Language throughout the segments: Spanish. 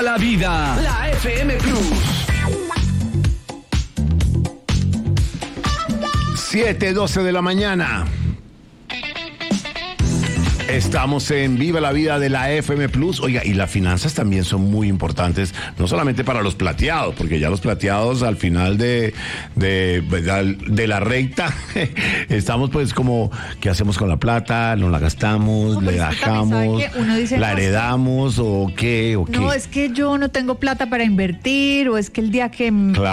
Viva la vida, la FM Plus. 7:12 de la mañana. Estamos en Viva la Vida de la FM Plus. Oiga, y las finanzas también son muy importantes, no solamente para los plateados, porque ya los plateados al final de la recta estamos pues como, ¿qué hacemos con la plata? ¿No la gastamos? ¿Le dejamos? ¿La heredamos? ¿O qué? No, es que yo no tengo plata para invertir, o es que el día que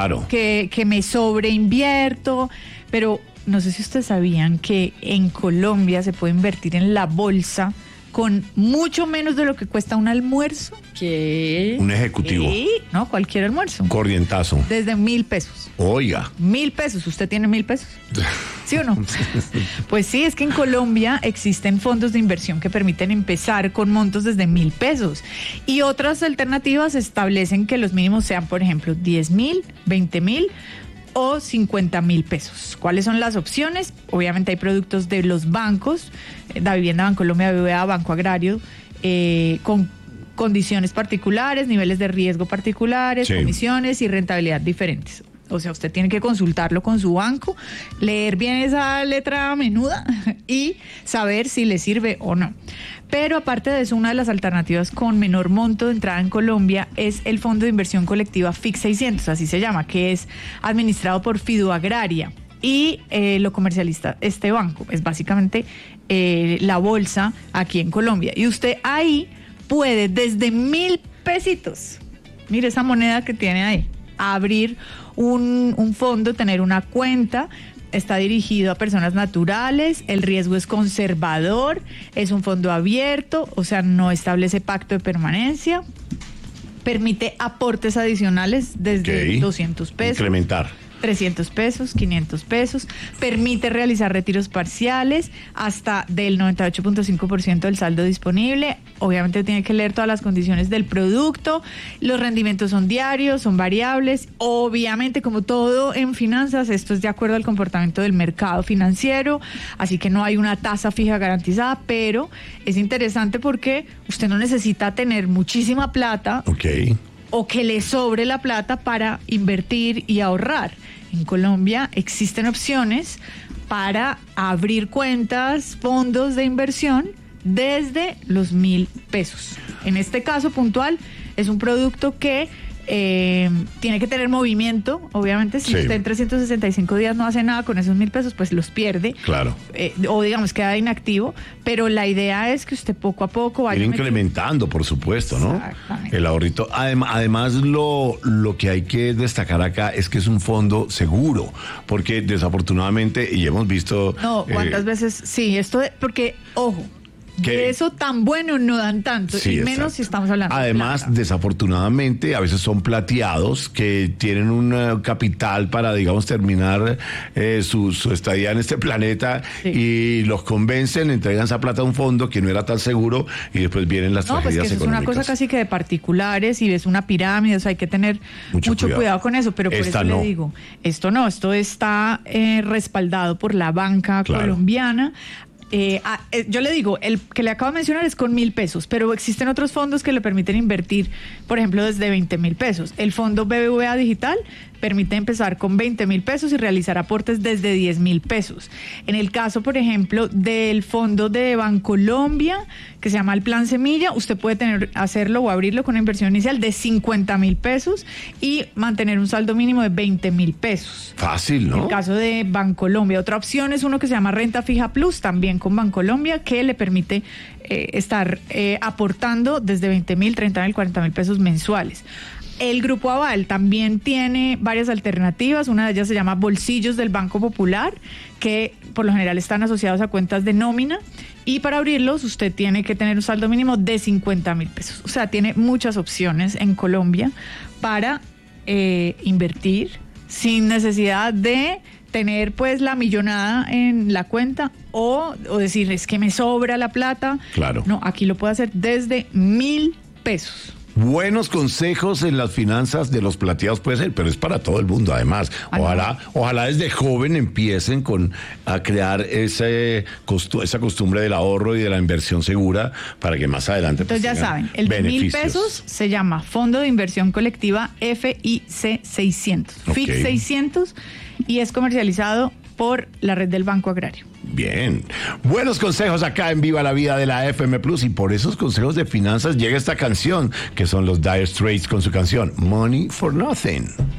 me sobreinvierto, pero... No sé si ustedes sabían que en Colombia se puede invertir en la bolsa con mucho menos de lo que cuesta un almuerzo. ¿Qué? Un ejecutivo. Sí, no, cualquier almuerzo. Un corrientazo. Desde 1,000 pesos. Oiga. 1,000 pesos. ¿Usted tiene 1,000 pesos? ¿Sí o no? Pues sí, es que en Colombia existen fondos de inversión que permiten empezar con montos desde 1,000 pesos. Y otras alternativas establecen que los mínimos sean, por ejemplo, 10,000, 20,000 o 50,000 pesos. ¿Cuáles son las opciones? Obviamente hay productos de los bancos, Davivienda, Bancolombia, BBVA, Banco Agrario, con condiciones particulares, niveles de riesgo particulares, sí, comisiones y rentabilidad diferentes. O sea, usted tiene que consultarlo con su banco, leer bien esa letra menuda y saber si le sirve o no. Pero aparte de eso, una de las alternativas con menor monto de entrada en Colombia es el Fondo de Inversión Colectiva FIX 600, así se llama, que es administrado por Fiduagraria y lo comercializa este banco. Es básicamente la bolsa aquí en Colombia. Y usted ahí puede desde 1,000 pesitos, mire esa moneda que tiene ahí, abrir un fondo, tener una cuenta. Está dirigido a personas naturales, el riesgo es conservador, es un fondo abierto, o sea, no establece pacto de permanencia, permite aportes adicionales desde 200 pesos. Incrementar. 300 pesos, 500 pesos, permite realizar retiros parciales hasta del 98.5% del saldo disponible. Obviamente tiene que leer todas las condiciones del producto, los rendimientos son diarios, son variables. Obviamente, como todo en finanzas, esto es de acuerdo al comportamiento del mercado financiero, así que no hay una tasa fija garantizada, pero es interesante porque usted no necesita tener muchísima plata. O que le sobre la plata para invertir y ahorrar. En Colombia existen opciones para abrir cuentas, fondos de inversión desde los 1,000 pesos. En este caso puntual es un producto que tiene que tener movimiento, obviamente. Si usted en 365 días no hace nada con esos 1,000 pesos, pues los pierde. Claro. O digamos, queda inactivo. Pero la idea es que usted poco a poco vaya incrementando, por supuesto, ¿no? Exactamente. El ahorrito. Además, lo que hay que destacar acá es que es un fondo seguro, porque desafortunadamente, y hemos visto... No, ¿cuántas veces? Sí, porque, ojo, que eso tan bueno no dan tanto, sí, y menos si estamos hablando. Además, desafortunadamente, a veces son plateados que tienen un capital para, digamos, terminar su estadía en este planeta, sí, y los convencen, entregan esa plata a un fondo que no era tan seguro y después vienen las tragedias económicas. No, pues que eso es una cosa casi que de particulares y es una pirámide, o sea, hay que tener mucho cuidado con eso, pero por eso le digo, esto está respaldado por la banca colombiana. Yo le digo, el que le acabo de mencionar es con 1,000 pesos, pero existen otros fondos que le permiten invertir, por ejemplo, desde 20,000 pesos. El fondo BBVA Digital permite empezar con 20,000 pesos y realizar aportes desde 10,000 pesos. En el caso, por ejemplo, del fondo de Bancolombia, que se llama el Plan Semilla, usted puede hacerlo o abrirlo con una inversión inicial de 50,000 pesos y mantener un saldo mínimo de 20,000 pesos. Fácil, ¿no? En el caso de Bancolombia. Otra opción es uno que se llama Renta Fija Plus, también con Bancolombia, que le permite estar aportando desde 20,000, 30,000, 40,000 pesos mensuales. El Grupo Aval también tiene varias alternativas. Una de ellas se llama Bolsillos del Banco Popular, que por lo general están asociados a cuentas de nómina. Y para abrirlos usted tiene que tener un saldo mínimo de 50,000 pesos. O sea, tiene muchas opciones en Colombia para invertir sin necesidad de tener pues la millonada en la cuenta o decir es que me sobra la plata. Claro. No, aquí lo puede hacer desde 1,000 pesos. buenos consejos en las finanzas de los plateados puede ser, pero es para todo el mundo además. Ojalá desde joven empiecen a crear esa costumbre del ahorro y de la inversión segura para que más adelante entonces ya saben, el de 1.000 pesos se llama Fondo de Inversión Colectiva FIC 600, FIC 600, y es comercializado por la red del Banco Agrario. Bien, buenos consejos acá en Viva la Vida de la FM Plus, y por esos consejos de finanzas llega esta canción, que son los Dire Straits con su canción Money for Nothing.